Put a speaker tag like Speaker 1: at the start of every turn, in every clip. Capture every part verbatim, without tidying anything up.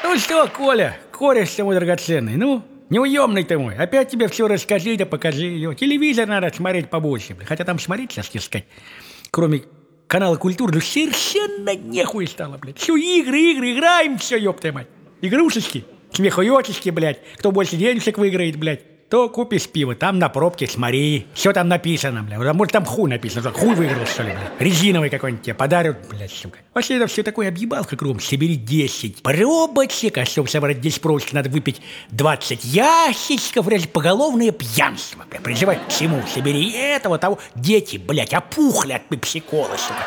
Speaker 1: Ну что, Коля, кореш ты мой драгоценный, ну, неуемный ты мой. Опять тебе все расскажи, да покажи ее. Телевизор надо смотреть побольше, бля. Хотя там смотреть, сейчас тебе сказать, кроме канала «Культура», ну совершенно нехуй стало, блядь. Все игры, игры, играем, все, ёпта мать. Игрушечки, смехуёчечки, блядь. Кто больше денежек выиграет, блядь, то купишь пиво, там на пробке смотри. Все там написано, блядь. Может, там хуй написано. Хуй выиграл, что ли, блядь. Резиновый какой-нибудь тебе подарят, блядь, сука. Вообще это все такое объебалка кругом. Собери десять пробочек, а чтобы собрать десять пробочек, надо выпить двадцать ящичков, блядь, поголовное пьянство, блядь. Призывай к всему. Собери этого, того. Дети, блядь, опухли от пепсикола, сука.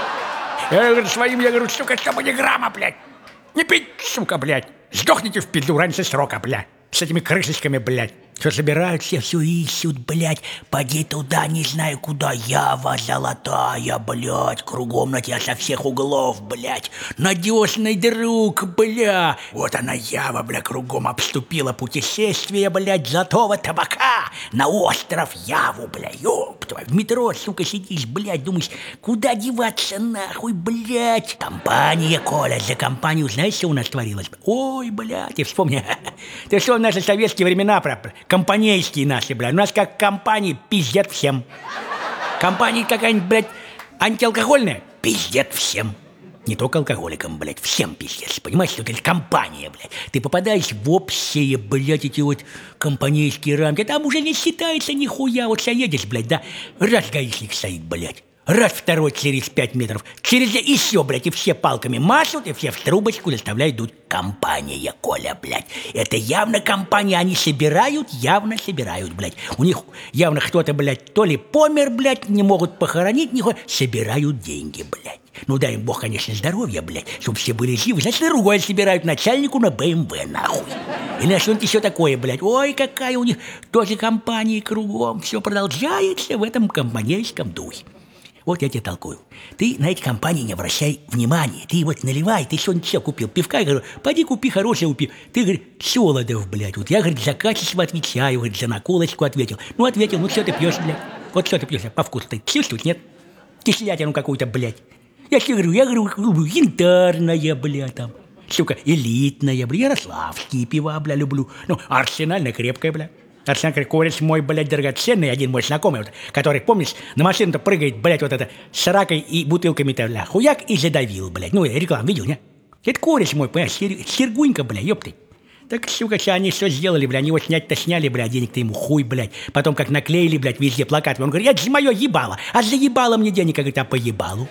Speaker 1: Я говорю, своим, я говорю, сука, чтобы не грамма, блядь. Не пить, сука, блядь. Сдохните в пизду раньше срока, блядь. С этими крышечками, блядь. Все собирают, все все ищут, блядь. Поди туда, не знаю куда. Ява золотая, блядь. Кругом на тебя со всех углов, блядь. Надежный друг, бля. Вот она, Ява, бля, кругом обступила путешествие, блядь, золотого табака. На остров Яву, бля, ёб твою. В метро, сука, сидишь, блядь, думаешь, куда деваться нахуй, блядь. Компания, Коля, за компанию, знаешь, что у нас творилось? Ой, блядь, ты вспомни. Ты что, в наши советские времена, про компанейские наши, блядь. У нас как компании пиздец всем. Компания какая-нибудь, блядь, антиалкогольная, пиздец всем. Не только алкоголикам, блядь, всем пиздец. Понимаешь, что это компания, блядь. Ты попадаешь в общие, блядь, эти вот компанейские рамки. Там уже не считается нихуя. Вот едешь, блядь, да, раз гаишник стоит, блядь. Раз второй через пять метров. Через еще, блядь, и все палками машут, и все в трубочку заставляют дуть. Компания, Коля, блядь. Это явно компания. Они собирают, явно собирают, блядь. У них явно кто-то, блядь, то ли помер, блядь, не могут похоронить, нихуя. Собирают деньги, блядь. Ну дай им бог, конечно, здоровья, блядь, чтобы все были живы. Значит, другое собирают начальнику на БМВ, нахуй. И на что-нибудь еще такое, блядь. Ой, какая у них тоже компания кругом. Все продолжается в этом компанейском духе. Вот я тебе толкую. Ты на эти компании не обращай внимания. Ты вот наливай, ты что-нибудь все купил. Пивка, я говорю, пойди купи хорошее пиво. Ты, говорит, Солодов, блядь. Вот я, говорит, за качество отвечаю, говорит, за наколочку ответил. Ну, ответил, ну, что ты пьешь, блядь? Вот что ты пьешь, по вкусу ты чувствуешь, нет? Кислятину какую-то, блядь. Я тебе говорю, я говорю, янтарная, блядь, там. Сука, элитная, блядь, ярославские пива, блядь, люблю. Ну, арсенальная крепкая, блядь. Арсенальный кореш мой, блядь, драгоценный, один мой знакомый, вот, который, помнишь, на машину-то прыгает, блядь, вот это, с ракой и бутылками-то, бля, хуяк и задавил, блядь. Ну, я рекламу видел, не? Это кореш мой, понимаешь, сер... Сергунька, бля, ёпты. Так, сука, что они что сделали, бля, они его снять-то сняли, бля, денег-то ему хуй, блядь. Потом как наклеили, блядь, везде плакаты. Он говорит, это же мое ебало, а заебало мне денег, говорит, а по ебалу.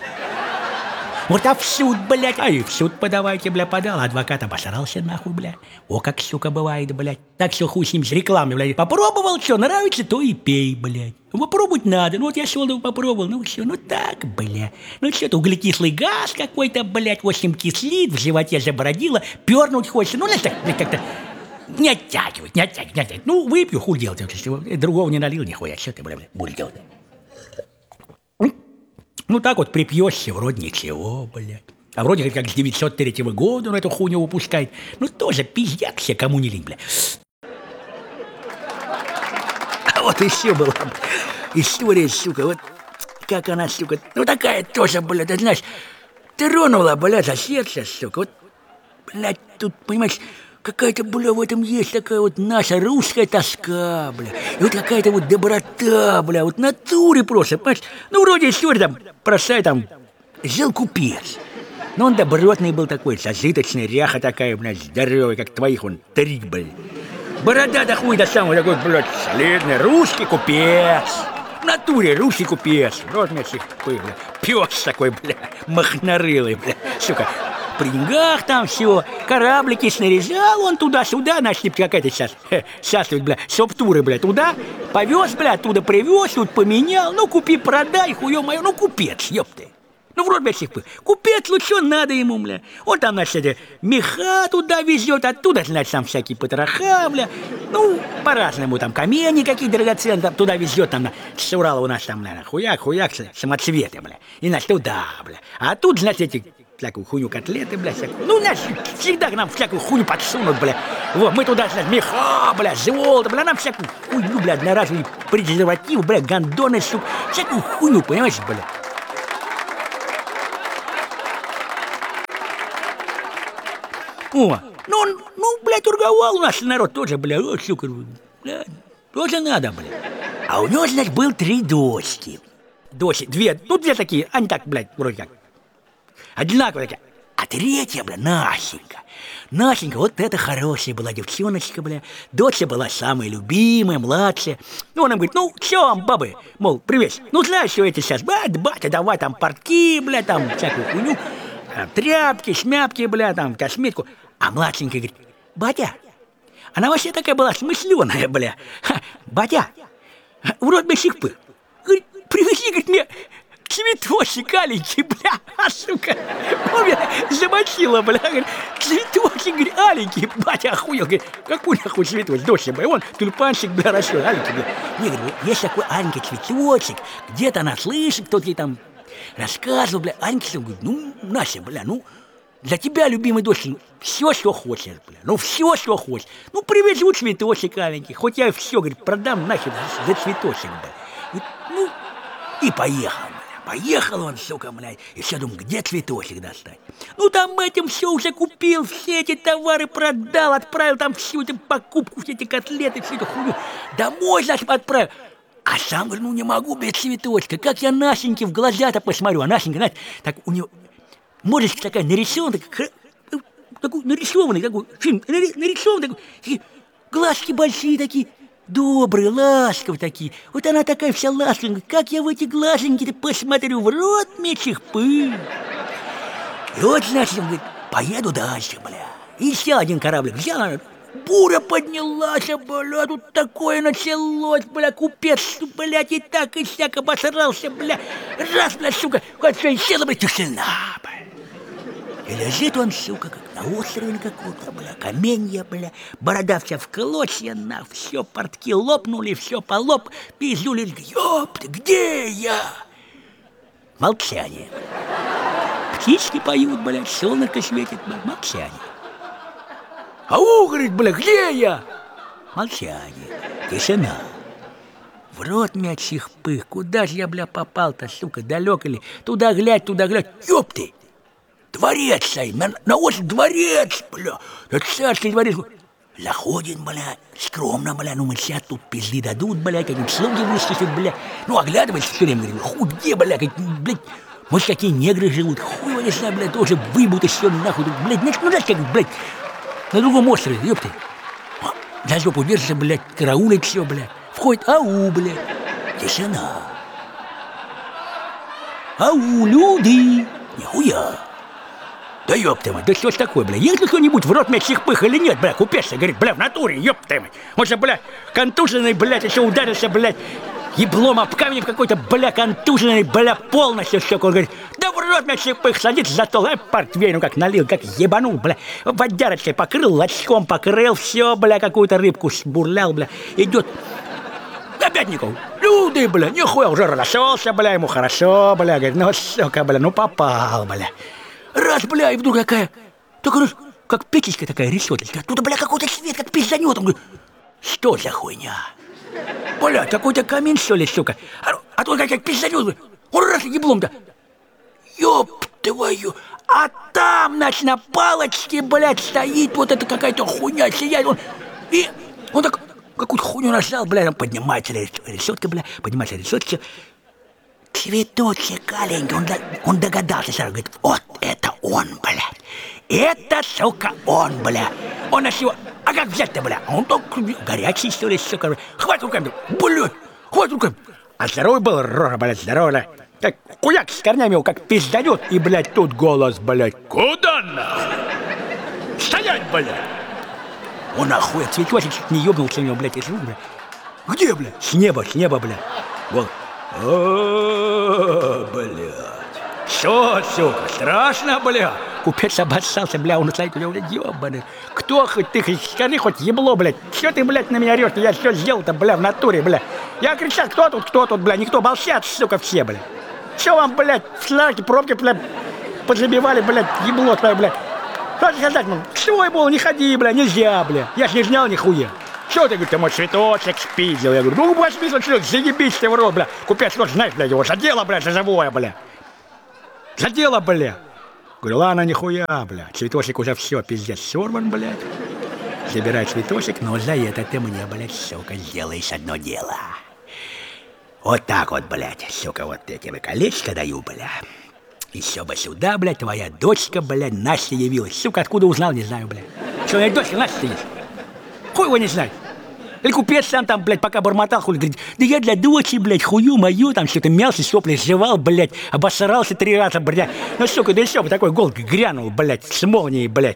Speaker 1: Вот а в суд, блядь, а и в суд подавайте, бля, подал, адвокат обосрался нахуй, бля. О, как, сука, бывает, блядь. Так что хуй с ним, с рекламой, блядь. Попробовал, что, нравится, то и пей, блядь. Попробовать надо, ну вот я Солодов попробовал, ну все, ну так, бля. Ну что-то углекислый газ какой-то, блядь, в общем, кислит, в животе забородило, пернуть хочется, ну, знаешь, так, блядь, как-то не оттягивать, не оттягивать, не оттягивать. Ну, выпью, хуй делать, другого не налил, нихуя, что ты, бля, бля, будешь делать? Ну так вот припьешься, вроде ничего, блядь. А вроде как с девятьсот третьего года он эту хуйню выпускает. Ну тоже пиздяк все, кому не лень, блядь. А вот еще была история, сука, вот как она, сука, ну такая тоже, блядь, ты знаешь, тронула, блядь, за сердце, сука. Вот, блядь, тут, понимаешь, какая-то, бля, в этом есть такая вот наша русская тоска, бля. И вот какая-то вот доброта, бля, вот натуре просто, понимаешь? Ну, вроде история там, простая там, жил купец. Но он добротный был такой, зажиточный, ряха такая, блядь, здоровый, как твоих он, три, блядь. Борода да хуй до самого такой, блядь, солидный, русский купец. В натуре русский купец. Вот мне всех, блядь, пес такой, блядь, махнорылый, блядь, сука. При деньгах там все, кораблики снаряжал он туда-сюда, значит, какая-то сейчас, сейчас, бля, соптуры, бля, туда повез, бля, оттуда привез, тут поменял, ну, купи, продай, хуё моё, ну, купец, ёпты. Ну, вроде, бля, всех, купец, ну, что надо ему, бля, он там, значит, меха туда везет, оттуда, значит, там всякие потроха, бля, ну, по-разному, там, камни какие драгоценные, там, туда везет, там, с Урала у нас там, бля, хуяк, хуяк, самоцветы, бля, и, значит, туда, бля, а тут, значит, эти всякую хуйню, котлеты, бля, всякую. Ну, значит, всегда к нам всякую хуйню подсунут, бля. Вот, мы туда, значит, меха, бля, золото, бля, нам всякую хуйню, бля, одноразовый презерватив, бля, гондоны, сука, всякую хуйню, понимаешь, бля. О, Ну, он, ну, блядь, торговал у нас народ тоже, бля, о, сука, бля, тоже надо, бля. А у него, значит, был три дочки. Дочки, две, ну, две такие, они так, блядь, вроде как, одинаковые такие. А третья, бля, Насенька. Насенька, вот это хорошая была девчоночка, бля. Дочь была самая любимая, младшая. Ну, она говорит, ну, что вам, бабы, мол, привет. Ну, знаешь, что эти сейчас, батя, батя, давай там портки, бля, там всякую хуйню, там, тряпки, шмяпки, бля, там, косметику. А младшенькая говорит, батя, она вообще такая была смысленая, бля. Ха, батя, в рот мне щекпы. Говорит, привези, говорит, мне цветочек аленький, бля, а, сука, помню, замочила, бля, говорит, цветочек, говорит, аленький, батя охуел, говорит, какой нахуй цветочек, дочь, бля, вон, тюльпанчик, бля, растет, аленький, бля. Не, говорит, есть такой аленький цветочек, где-то она слышит, кто-то ей там рассказывал, бля, аленький, говорит, ну, Настя, бля, ну, для тебя, любимый дочь, ну, все, что хочешь, бля, ну, все, что хочешь, ну, привезу цветочек аленький, хоть я все, говорит, продам нахер за цветочек, бля, и, ну, и поехал. Поехал он, сука, блядь, и все думаю, где цветочек достать? Ну, там этим все уже купил, все эти товары продал, отправил там всю эту покупку, все эти котлеты, всю эту хуйню. Домой, значит, отправил. А сам говорю, ну, не могу без цветочка. Как я Насеньке в глаза-то посмотрю. А Насенька, знаете, так у нее мордочка такая нарисованная, такой нарисованный, такой фильм, нарисованный, такой, глазки большие такие. Добрые, ласковые такие. Вот она такая вся ласковая. Как я в эти глазеньки-то посмотрю, в рот мечих пыль. И вот, значит, он говорит, поеду дальше, бля. И еще один кораблик взял, буря поднялась, бля, тут такое началось, бля, купец, блядь, и так, и сяк обосрался, бля. Раз, бля, сука, вот все, и села, бля, тишина, бля. И лежит он, сука, как на острове каком-то, бля, каменья, бля, борода вся в клочья, на, все, портки лопнули, все полоп, пиздюли, ёпты, где я? Молчание. Птички поют, блядь, солнышко светит, блядь, молчание. Ау, говорит, бля, где я? Молчание, тишина. В рот мячих пых, куда же я, бля, попал-то, сука, далек или туда глядь, туда глядь, ёпты! Дворец стоит, на, на осень дворец, бля, это царский дворец. Заходим, бля, скромно, бля, ну мы сейчас тут пизды дадут, бля, какие-нибудь слуги выскочат, бля. Ну, оглядывается все время, говорит, хуй, где, бля, как, блядь, может, какие негры живут, хуй его не знаю, бля, тоже выбуты все нахуй, блядь, знаешь, ну, знаешь, как, блядь, на другом острове, ёпты. За жопу держится, блядь, караулит все, бля. Входит, ау, блядь, тишина. Ау, люди, нихуя. Да ёб ты мать, да что ж такое, бля, есть ли кто-нибудь в рот мячих пых или нет, бля, купец, говорит, бля, в натуре, ёб ты мать. Он же, бля, контуженный, блядь, еще ударился, блядь, еблом об камень в какой-то, бля, контуженный, бля, полностью, сука, он говорит, да в рот мячих пых, садится за стол, а портвейн, ну как налил, как ебанул, бля, водярочкой покрыл, лачком покрыл, все, бля, какую-то рыбку сбурлял, бля, идет. Опять никого. Люди, бля, нихуя, уже разошелся, бля, ему хорошо, бля, говорит, ну, сука, бля, ну попал, бля. Раз, бля, и вдруг такая, такая, как печечка такая, решеточка. Оттуда, бля, какой-то свет, как пизданет. Он говорит, что за хуйня? Бля, какой-то камин, что ли, сука? А, а тут как пизданет, он раз еблом-то. Ёб твою. А там, значит, на палочке, блядь, стоит вот эта какая-то хуйня, сияет. Он, и он так какую-то хуйню нажал, бля, там поднимается решетка, бля, поднимается решетка. Цветочек аленький, он, он догадался сразу, говорит, вот это он, блядь, это, сука, он, бля, он на всего, а как взять-то, бля, он так горячий, что ли, сука, хватит руками, блядь, хватит руками, а здоровый был, рора, блядь, здоровый, как куяк с корнями его, как пизданет, и, блядь, тут голос, блядь, куда нахуй, стоять, блядь, он нахуй, цветочек чуть не ёбнулся у него, блядь, из рук, блядь, где, блядь, с неба, с неба, блядь, вот. О, блядь. Что, сука, страшно, бля? Купец обоссался, бля, он стоит, бля, ёбаный. Кто хоть ты, скажи хоть ебло, блядь. Что ты, блядь, на меня орёшь? Я что сделал-то, бля, в натуре, бля? Я кричал, кто тут, кто тут, бля? Никто, молчат, сука, все, бля. Что вам, блядь, флаги, пробки, бля, подлебивали, блядь, ебло твое, бля? Что сказать, ну, свой был, не ходи, бля, нельзя, бля. Я ж не жнял нихуя. Что ты, говорит, ты мой цветочек спиздил? Я говорю, ну, блядь, спиздил, что, заебись ты в рот, бля. Купец, вот, знаешь, бля, его задело, бля, за живое, бля. Задело, бля. Говорю, ладно, нихуя, блядь. Цветочек уже все, пиздец, сорван, блядь. Забирай цветочек, но за это ты мне, блядь, сука, сделаешь одно дело. Вот так вот, блядь, сука, вот я тебе колечко даю, блядь. Еще бы сюда, блядь, твоя дочка, блядь, Настя явилась. Сука, откуда узнал, не знаю, блядь. Что, у меня дочка Настя есть? Хуй его не знает. Или купец сам там, блядь, пока бормотал, хуй, говорит, да я для дочери, блядь, хую мою, там что-то мялся, сопли сживал, блядь, обосрался три раза, блядь. Ну, сука, да еще бы такой гол грянул, блядь, с молнией, блядь.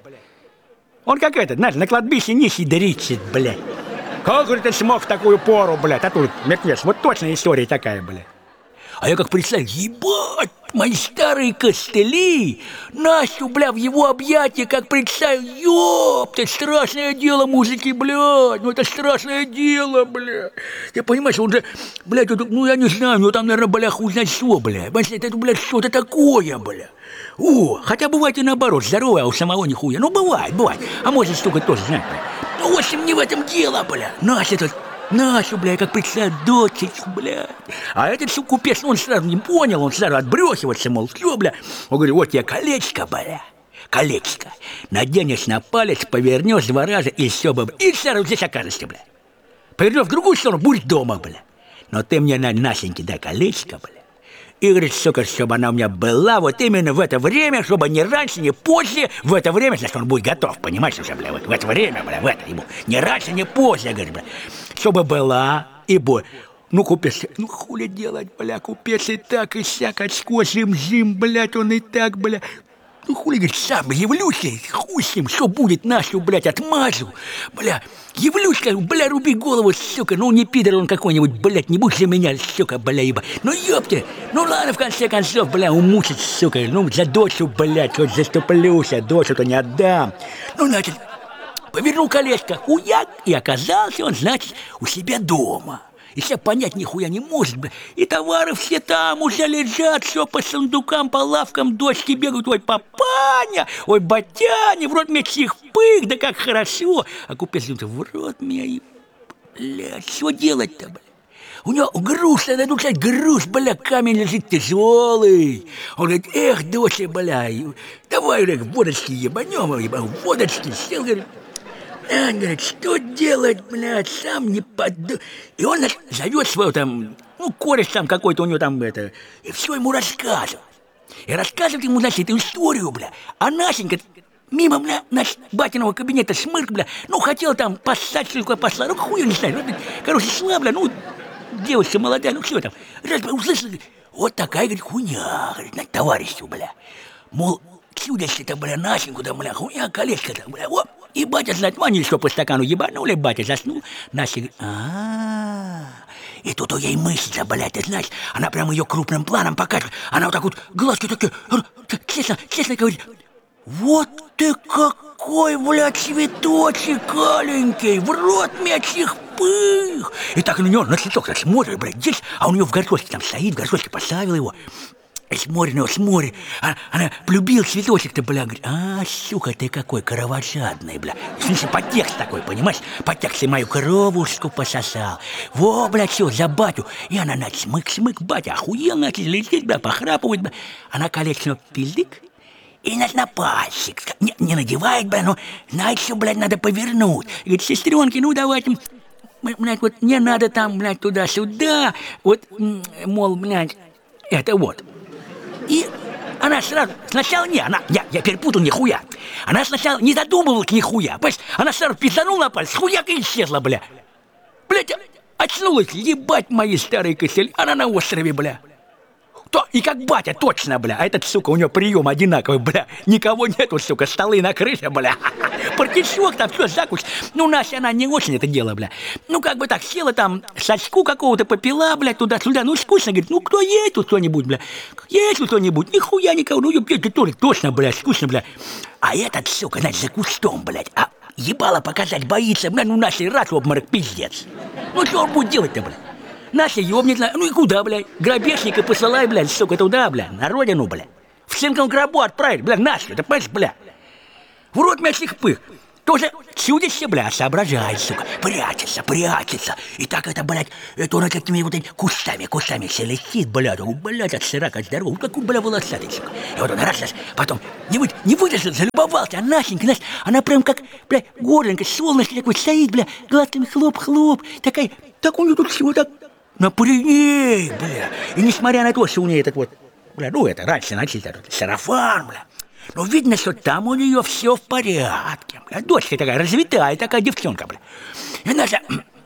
Speaker 1: Он как этот, знаешь, на кладбище нищий дричит, блядь. Как, говорит, ты смог в такую пору, блядь, а тут мертвец, вот точно история такая, блядь. А я как представил, ебать, мои старые костыли, Настю, бля, в его объятия, как представил, ёпта, страшное дело, мужики, блядь, ну это страшное дело, бля. Ты понимаешь, он же, блядь, это, ну я не знаю, ну там, наверное, бля, хуй знает что, бля, это, блядь, что-то такое, бля. О, хотя бывает и наоборот, здоровое, а у самого нихуя, ну бывает, бывает, а может столько тоже, знаешь, бля. Ну, в общем, не в этом дело, бля, Настя тут... Нашу, бля, как представил, дочечку, бля. А этот, сука, купец, он сразу не понял, он сразу отбросивается, мол, что, бля. Он говорит, вот тебе колечко, бля, колечко. Наденешь на палец, повернешь два раза, и все, бля. И сразу здесь окажешься, бля. Повернешь в другую сторону, будешь дома, бля. Но ты мне, на Насеньке, дай колечко, бля. И говорит, сука, чтобы она у меня была вот именно в это время, чтобы не раньше, не позже, в это время, значит, он будет готов, понимаешь, уже, бля, вот в это время, бля, в это ему, не раньше, не позже, говорит, бля, чтобы была и будет. Ну, купец, ну, хули делать, бля, купец и так, и сяк, очко, жим-жим, блядь, он и так, бля. Ну, хули, говорит, сам явлюсь, хуй с ним, что будет, нашу, блядь, отмажу, бля. Явлюсь, скажу, бля, руби голову, сука, ну не пидор он какой-нибудь, блядь, не будь за меня, сука, бля, еба. Ну ёпте, ну ладно, в конце концов, бля, умучить, сука, ну за дочу, блядь, хоть заступлюсь, а дочу-то не отдам. Ну, значит, повернул колечко, хуяк, и оказался он, значит, у себя дома. И себя понять нихуя не может, бля. И товары все там уже лежат, все по сундукам, по лавкам, дочки бегают. Ой, папаня, ой, батяня, в рот мне чих-пых, да как хорошо. А купец думает, в рот меня, и, блядь, что делать-то, бля? У него груз, надо думать, груз, бля, камень лежит тяжелый. Он говорит, эх, доча, бля, давай, бля, водочки ебанем, ебанем, водочки, сел, говорит. А, говорит, что делать, блядь, сам не поду... И он зовет своего там, ну, кореш там какой-то у него там, это, и все ему рассказывает. И рассказывает ему, значит, эту историю, бля. А Насенька мимо, бля, наш батиного кабинета шмырк, бля, ну, хотел там поссать, только послать, ну, хуй, не знаю, ну, короче, шла, бля, ну, девочка молодая, ну, что там, раз, бля, услышал, вот такая, говорит, хуйня, говорит, на товарищу, бля, мол, чудо-то, бля, Насеньку, да, бля, хуйня, колечко-то, бля, вот. И батя, знать, они еще по стакану ебанули, батя заснул. Настя говорит, а И тут у ей мысль, блядь, ты знаешь, она прям ее крупным планом показывает. Она вот так вот, глазки такие, честно, честно говорит, вот ты какой, блядь, цветочек аленький, в рот мячих пых. И так на него, на цветок, так смотрит, блядь, здесь, а у нее в горшочке там стоит, в горшочке поставил его. И смотри на него, смотри, а, она полюбила цветочек-то, бля, говорит, а, сука, ты какой кровожадный, бля. В смысле, подтекст такой, понимаешь? Подтекст, и мою кровушку пососал. Во, бля, все, за батю. И она, значит, смык-смык, батя, охуел, значит, летит, бля, похрапывает, бля. Она колечко пиздик, и, значит, на пальчик. Не, не надевает, бля, но, знаете, что, блядь, надо повернуть. И говорит, сестренки, ну, давайте, блядь, вот не надо там, блядь, туда-сюда. Вот, мол, блядь, это вот. И она сразу, сначала не, она, я, я перепутал нихуя. Она сначала не додумывалась нихуя. Понимаешь, она сразу пизданула на палец, хуяк и исчезла, бля. Блядь, очнулась, ебать мои старые костыли. Она на острове, бля. То, и как батя, точно, бля. А этот, сука, у него прием одинаковый, бля. Никого нету, сука, столы накрыты, бля. Партишок там, все, закусь. Ну, Настя, она не очень это дело, бля. Ну, как бы так, села там, сачку какого-то попила, бля, туда-сюда. Ну, скучно, говорит, ну, кто есть тут кто-нибудь, бля? Есть тут кто-нибудь? Нихуя никого. Ну, ебать, тоже, точно, бля, скучно, бля. А этот, сука, значит, за кустом, блядь. А ебало показать боится, бля, ну, Настя раз в обморок, пиздец. Ну, что он будет делать-то, бля? Настя ёбнет, ну и куда, блядь? Грабежника посылай, блядь, сука, туда, блядь, на родину, блядь. В цинковом гробу отправить, блядь, Настю, ты понимаешь, блядь? В рот мячих пых. тоже чудище, бля, соображает, сука. Прячется, прячется. И так это, блядь, это он какими вот этими кустами, кустами все летит, блядь. Блядь, от сыра, от здорового. Какой, бля, волосатый, сука. И вот он раз, раз, потом не, вы, не выдержал, залюбовался. А Настенька, Настя, она прям как, бля, горленькая, солнышко такой стоит, бля, глазками хлоп-хлоп. Такая, так у нее тут всего так напрямей, бля. И несмотря на то, что у нее этот вот, бля, ну это раньше носить этот сарафан, бля. Но видно, что там у нее все в порядке, бля. Дочка такая развитая, такая девчонка, бля. И наша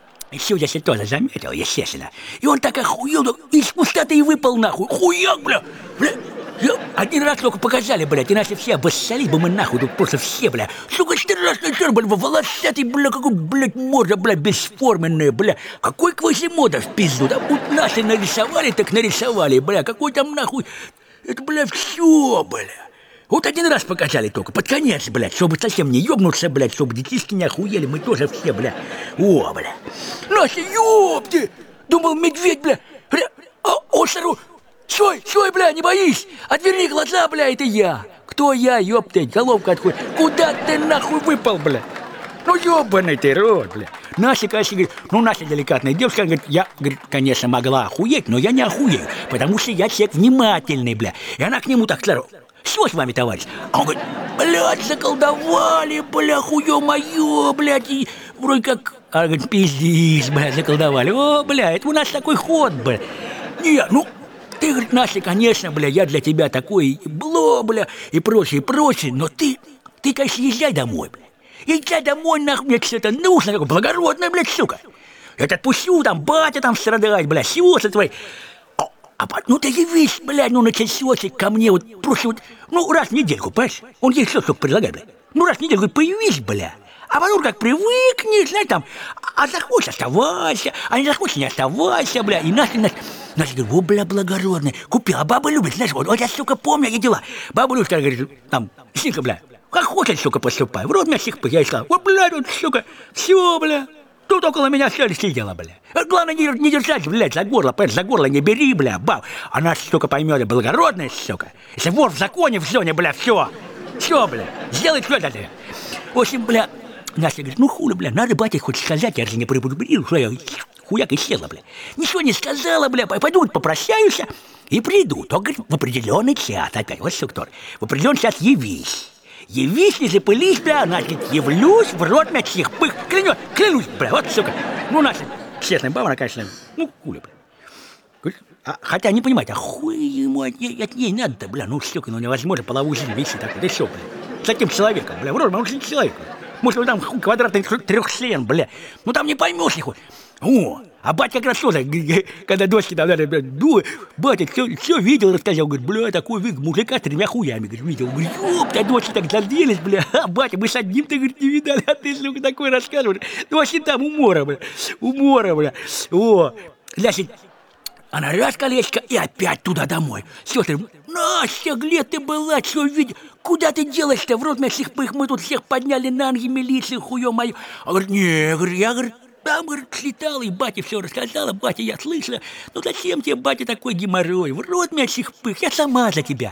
Speaker 1: Сюдя тоже заметил, естественно. И он так охуел, из пустоты и выпал нахуй. Хуяк, бля, бля. Один раз только показали, блядь, иначе все обоссались бы мы нахуй, тут просто все, бля. Сука, страшный чер, бля, волосатый, бля, какой, блядь, морда, бля, бесформенная, бля. Какой Квазимода в пизду, да будь наши нарисовали, так нарисовали, бля. Какой там нахуй, это, бля, все, бля. Вот один раз показали только, под конец, блядь, чтобы совсем не ёбнуться, блядь, чтобы детишки не охуели, мы тоже все, бля. О, бля. Настя, ёпты! Думал, медведь, бля. О, осару. Стой, стой, бля, не боись! Отверни глаза, бля, это я! Кто я, ёпты, головка отходит? Куда ты нахуй выпал, бля? Ну, ёбаный ты рот, бля. Настя, конечно, говорит, ну, Настя деликатная девушка, говорит, я, говорит, конечно, могла охуеть, но я не охуею, потому что я человек внимательный, бля. И она к нему так, Клару, что с вами, товарищ? А он говорит, блядь, заколдовали, бля, хуё моё, блядь, и вроде как, а, говорит, пиздись, бля, заколдовали. О, бля, это у нас такой ход, бля. Не, ну... Ты, говорит, Настя, конечно, бля, я для тебя такой, бло, бля, и прочее, и прочее, но ты, ты, конечно, езжай домой, бля. Езжай домой, нахуй, мне все это нужно, такой благородная, блядь, сука. Я тебя отпущу, там, батя там страдает, бля, сиосы твои. А, а, ну ты явись, блядь, ну на часочек ко мне, вот, просто вот, ну, раз в недельку, понимаешь? Он ей что только предлагает, бля. Ну, раз в недельку появись, бля. А потом как привыкнешь, знаешь, там, а захочешь, оставайся, а не захочешь, не оставайся, бля. И Настя, Настя, Настя говорит, о, бля, благородный, купила, баба любит, знаешь, вот, вот я, сука, помню, я дела. Баба любит, говорит, там, синка, бля, как хочешь, сука, поступай, в рот меня всех, я ей сказал, вот, бля, тут, сука, все, бля, тут около меня все сидела, бля. Главное, не, не держать, блядь, за горло, понимаешь, за горло не бери, бля, баб. Она, сука, поймет, благородная, сука. Если вор в законе, в зоне, бля, все, все, бля, сделай что это ты. В общем, бля, Настя говорит, ну хули, бля, надо батя хоть сказать, я же не предупредил, что я хуяк и села, бля. Ничего не сказала, бля, пойду попрощаюсь и приду. Только в определенный час опять, вот что, в определенный час явись. Явись, не запылись, бля, значит, явлюсь в рот мячих пых. Клянусь, клянусь, бля, вот, сука. Ну, Настя, честная баба, она, конечно, ну, хули, бля. А, хотя не понимаете, а хуй ему от ней, от ней надо-то, бля, ну, сука, ну, невозможно половую жизнь вести такой, да что, бля. С таким человеком, бля, вроде, он же человек, бля. Может, там квадратный трехчлен, бля. Ну, там не поймешь их. О, а батя как раз тоже, когда дочки там, бля, ду, батя все, все видел, рассказал, говорит, бля, такой вид мужика с тремя хуями, говорит, видел. Говорит, ёпта, дочки так зарделись, бля, а батя, мы с одним-то, говорит, не видали, а ты, сука, такой рассказываешь. Ну, вообще там умора, бля, умора, бля. О, значит, она раз колечко и опять туда домой. Сестры, Настя, где ты была, что видел? Куда ты делаешь-то? В рот мясных пых, мы тут всех подняли на ноги, милицию, хуё мою. А говорит, не, говорит, я, говорит, там, говорит, слетала, и батя все рассказала, батя, я слышала. Ну зачем тебе, батя, такой геморрой? В рот мясных пых, я сама за тебя.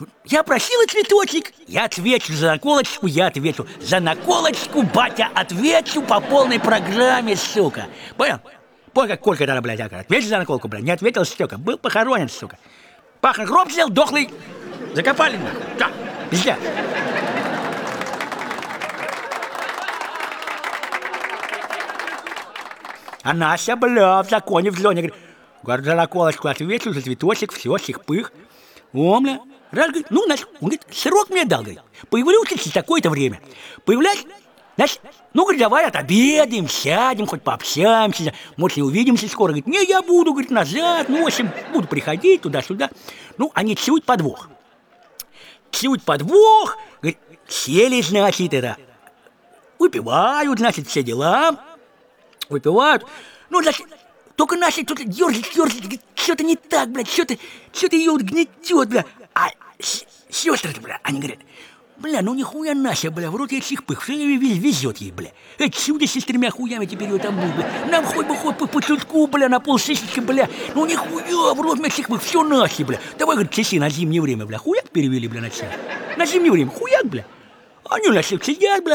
Speaker 1: Я просила цветочек, я отвечу за наколочку, я отвечу. За наколочку, батя, отвечу по полной программе, сука. Понял? Понял, как Колька тогда, блядь, ответил за наколку, блядь, не ответил, сука. Был похоронен, сука. Пахан гроб взял, дохлый, закопали, нахуй. Да, везде. А Настя, бля, в законе, в зоне, говорит, говорит, за наколочку ответил, за цветочек, все, всех пых. О, бля. Раз, говорит, ну, значит, он говорит, срок мне дал, говорит, появлюсь через такое-то время. Появляюсь, значит, ну, говорит, давай отобедаем, сядем, хоть пообщаемся, может, не увидимся скоро. Говорит, не, я буду, говорит, назад, ну, в общем, буду приходить туда-сюда. Ну, они чуют подвох. Чуют подвох, говорит, сели, значит, это, выпивают, значит, все дела, выпивают. Ну, значит, только наши тут дёрзит, дёрзит, говорит, что-то не так, блядь, что-то, что-то ее вот гнетет, бля. А сестры-то, бля, они говорят, бля, ну нихуя Настя, бля, в рот ей чихпых, все везет ей, бля. Это чудо с четырьмя хуями теперь ее там будет, бля. Нам хоть бы хоть по, по чутку, бля, на полсысячки, бля. Ну нихуя, в рот мне чихпых, все Настя, бля. Давай, говорит, часы на зимнее время, бля, хуяк перевели, бля, на час. На зимнее время, хуяк, бля. Они на всех сидят, бля,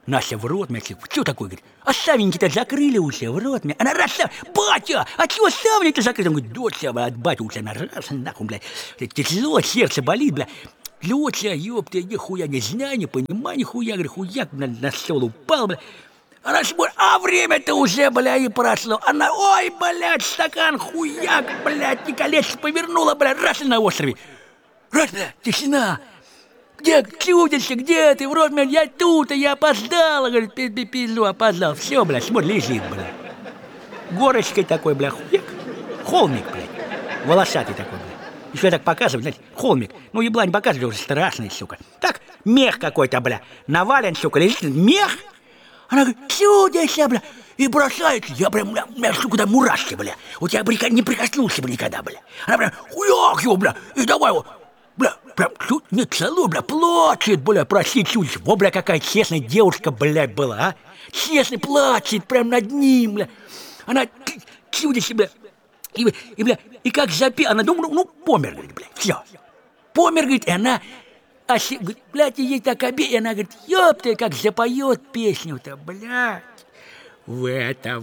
Speaker 1: Настя в рот мне, что такое, говорит, а ставеньки-то закрыли уже, в рот мне. Она раз, батя, а чего ставни-то закрыли? Он говорит, дочь, от батя уже на раз, нахуй, бля, тяжело, сердце болит, бля. Лётя, ёпта, я нихуя не знаю, не понимаю, нихуя, говорит, хуяк на, на стол упал, бля. Она смотрит, а время-то уже, бля, и прошло. Она, ой, блядь, стакан, хуяк, блядь, и колечко повернула, бля, раз и на острове. Раз, бля, тишина. Где, чудище, где ты? В рот, блядь, я тут, а я опоздала, говорит, пизду, опоздал. Все, бля, смотри, лежит, бля. Горочкой такой, бля, хуяк. Холмик, блядь, волосатый такой, бля. Еще я так показываю, знаете, холмик. Ну, еблань показывали, уже страшный, сука. Так, мех какой-то, бля, навален, сука, лежит, мех. Она говорит, чудище, бля, и бросается. Я прям, бля, у меня, сука, да мурашки, бля. Вот я не прикоснулся бы никогда, бля. Она прям, хуяк его, бля, и давай его. Бля, прям, не целую, бля, плачет, бля, прости, чудище. Во, бля, какая честная девушка, блядь, была, а. Честный плачет прям над ним, бля. Она, чудище, бля. И, и, бля, и как запи... Она думала, ну, помер, говорит, бля, все. Помер, говорит, и она... А, блядь, и ей так обидно, и она говорит, ёпта, как запоет песню-то, блядь. В это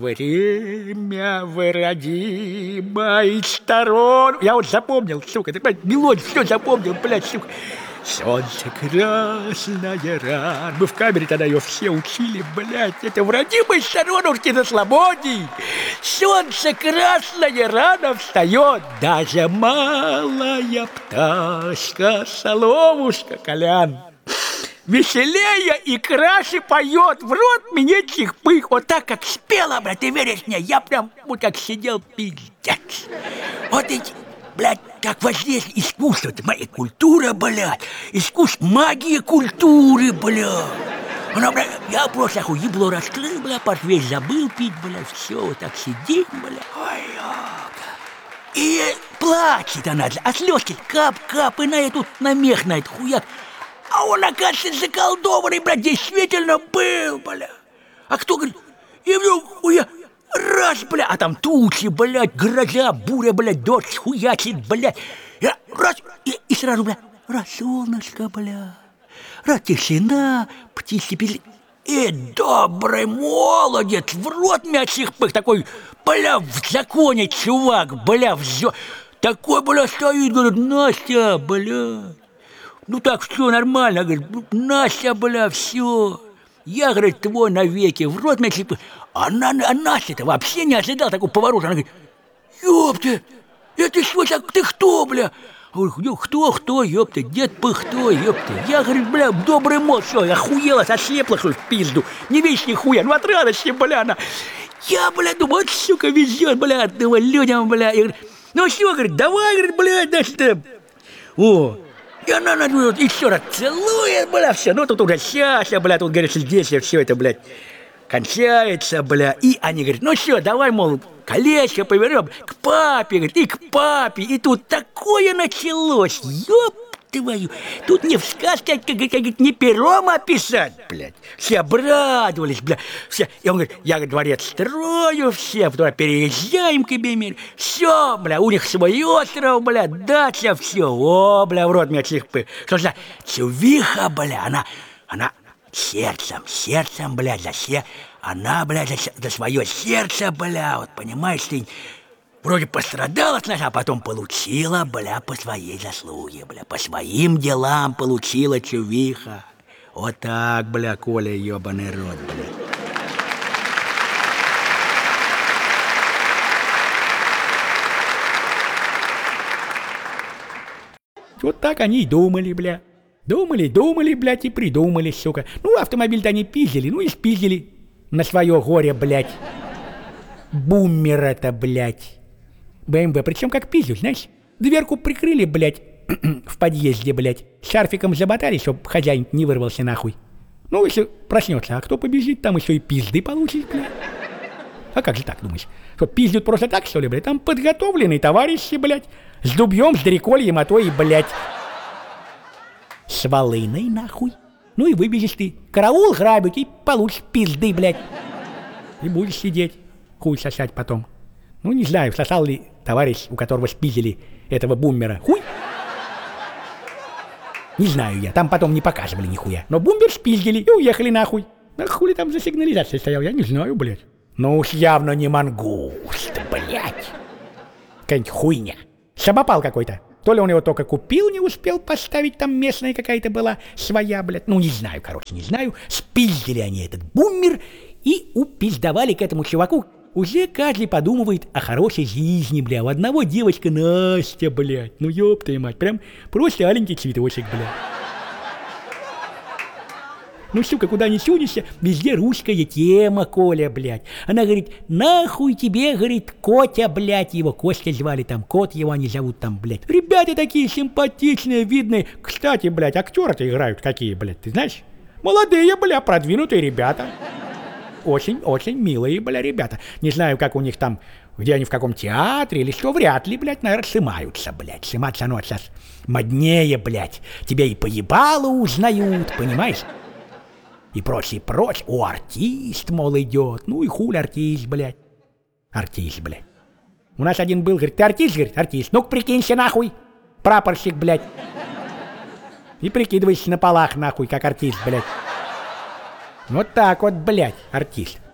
Speaker 1: время вы родимой сторон... Я вот запомнил, сука, ты понимаешь, мелодию все запомнил, блядь, сука. Солнце красная рана. Мы в камере тогда ее все учили, блядь. Это в родимой сторонушке на свободе. Солнце красная рано встает. Даже малая пташка, соловушка, Колян. Веселее и краше поет. В рот мне чих-пых. Вот так, как спела, блядь, ты веришь мне? Я прям вот как сидел, пиздец. Вот эти... Блядь, как воздействие искусства, это моя культура, блядь. Искусство, магия культуры, блядь. Она, блядь, я просто охуй, ебло раскрыл, блядь, портвейн забыл пить, блядь, все, вот так сидит, блядь. Ой, и плачет она, а слезки кап-кап, и на эту, на мех, на этот хуяк. А он, оказывается, заколдованный, блядь, действительно был, блядь. А кто говорит, и вдруг хуя... Раз, бля, а там тучи, блядь, гроза, буря, блядь, дождь, хуячит, блядь. И, раз, и, и сразу, бля, раз солнышко, бля, раз тишина, птички пели. И добрый молодец, в рот мячих пых, такой, бля, в законе чувак, бля, в зё... Такой, бля, стоит, говорит, Настя, бля. Ну так, все нормально, говорит, Настя, бля, все. Я, говорит, твой навеки, в рот мячих пых. Она, а Настя-то вообще не ожидала такого поворота. Она говорит, ёпта, это что так, ты кто, бля? Я говорю, кто, кто, ёпта, дед Пыхто, ёпта. Я, говорит, бля, добрый мол, что, охуела, ослепла, что ли, в пизду. Не видишь нихуя, ну от радости, бля, она. Я, бля, думаю, вот, сука, везет, бля, думаю, людям, бля. Я говорю, ну что, говорит, давай, говорит, бля, дальше-то. О, и она, она, еще раз целует, бля, все. Ну тут уже сейчас, бля, тут, говорит, здесь все это, блядь, кончается, бля. И они говорят, ну что, давай, мол, колечко повернем к папе, говорит, и к папе. И тут такое началось, ёп твою. Тут не в сказке, как, как, как не пером описать, блядь. Все обрадовались, бля. Все. И он говорит, я, говорит, дворец строю, все, потом переезжаем к Эбемир. Все, бля, у них свой остров, бля, дача, все. О, бля, в рот меня чихпы. Что за чувиха, бля, она, она... Сердцем, сердцем, блядь, за се... Она, блядь, за, за свое сердце, бля, вот понимаешь, ты вроде пострадала сначала, а потом получила, бля, по своей заслуге, бля, по своим делам получила чувиха. Вот так, бля, Коля, ебаный рот, бля. Вот так они и думали, бля. Думали, думали, блядь, и придумали, сука. Ну, автомобиль-то они пиздили, ну и спиздили на свое горе, блядь. Буммер-то, блядь. БМВ, причем как пиздил, знаешь? Дверку прикрыли, блядь, в подъезде, блядь. Шарфиком заботали, чтоб хозяин не вырвался нахуй. Ну, если проснется, а кто побежит, там еще и пизды получит, блядь. А как же так, думаешь? Что, пиздят просто так, что ли, блядь? Там подготовленные товарищи, блядь. С дубьем, с дрекольем, а то и, блядь, с волыной, нахуй. Ну и выбежишь ты. Караул грабить и получишь пизды, блядь. И будешь сидеть, хуй сосать потом. Ну, не знаю, сосал ли товарищ, у которого спиздили этого буммера, хуй? Не знаю я, там потом не показывали нихуя. Но буммер спиздили и уехали нахуй. А хули там за сигнализацией стоял, я не знаю, блядь. Ну уж явно не мангуст, блядь. Какая-нибудь хуйня. Самопал какой-то. То ли он его только купил, не успел поставить, там местная какая-то была своя, блядь. Ну, не знаю, короче, не знаю. Спиздили они этот буммер и упиздовали к этому чуваку. Уже каждый подумывает о хорошей жизни, бля. У одного девочка Настя, блядь. Ну, ёб твою мать, прям просто аленький цветочек, блядь. Ну, сука, куда ни сунешься, везде русская тема, Коля, блядь. Она говорит, нахуй тебе, говорит, Котя, блядь, его Костя звали, там, кот его они зовут, там, блядь. Ребята такие симпатичные, видные. Кстати, блядь, актеры-то играют какие, блядь, ты знаешь? Молодые, бля, продвинутые ребята. Очень-очень милые, бля, ребята. Не знаю, как у них там, где они, в каком театре или что, вряд ли, блядь, наверное, снимаются, блядь. Сниматься, оно сейчас моднее, блядь. Тебя и поебало узнают, понимаешь? И прочее, прочее. О, артист, мол, идет. Ну и хуй артист, блядь. Артист, блядь. У нас один был, говорит, ты артист, говорит, артист. Ну-ка, прикинься, нахуй. Прапорщик, блядь. И прикидывайся на полах, нахуй, как артист, блядь. Вот так вот, блядь, артист.